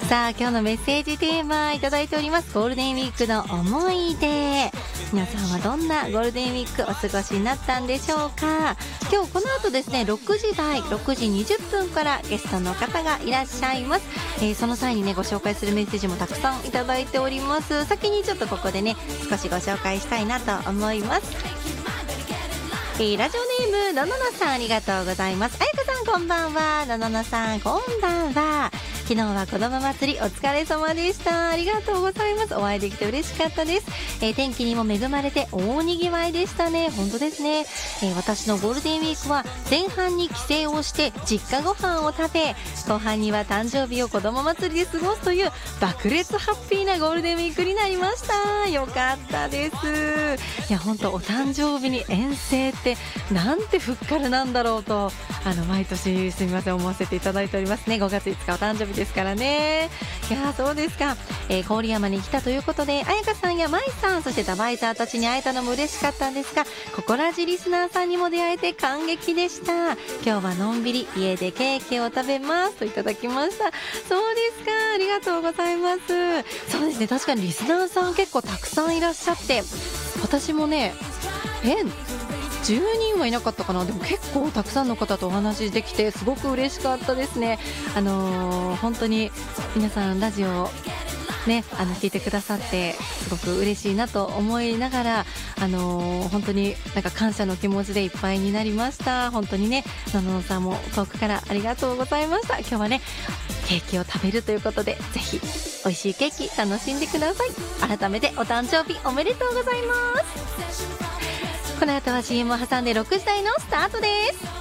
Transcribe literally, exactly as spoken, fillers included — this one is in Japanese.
さあ今日のメッセージテーマいただいております。ゴールデンウィークの思い出、皆さんはどんなゴールデンウィークお過ごしになったんでしょうか。今日この後ですねろくじ台ろくじにじゅっぷんからゲストの方がいらっしゃいます。えー、その際にねご紹介するメッセージもたくさんいただいております。先にちょっとここでね少しご紹介したいなと思います。えー、ラジオネームのののさんありがとうございます。あやかさんこんばんは。のののさんこんばんは。昨日は子ども祭りお疲れ様でした。ありがとうございます。お会いできて嬉しかったです。えー、天気にも恵まれて大にぎわいでしたね。本当ですね。えー、私のゴールデンウィークは前半に帰省をして実家ご飯を食べ、後半には誕生日を子ども祭りで過ごすという爆裂ハッピーなゴールデンウィークになりました。よかったです。いや本当お誕生日に遠征ってなんてふっかるなんだろうとあの毎年すみません思わせていただいておりますね。ごがついつかお誕生日ですからね。いやそうですか、えー、郡山に来たということであやかさんやまいさんそしてダバイザーたちに会えたのも嬉しかったんですが、ココラジリスナーさんにも出会えて感激でした。今日はのんびり家でケーキを食べますといただきました。そうですか、ありがとうございます。そうですね、確かにリスナーさん結構たくさんいらっしゃって、私もねえじゅうにんはいなかったかな。でも結構たくさんの方とお話できてすごく嬉しかったですね。あのー、本当に皆さんラジオね、あの聞いてくださってすごく嬉しいなと思いながら、あのー、本当になんか感謝の気持ちでいっぱいになりました。本当にね、のののさんも遠くからありがとうございました。今日はねケーキを食べるということでぜひ美味しいケーキ楽しんでください。改めてお誕生日おめでとうございます。この後は シーエム を挟んでろくじ台のスタートです。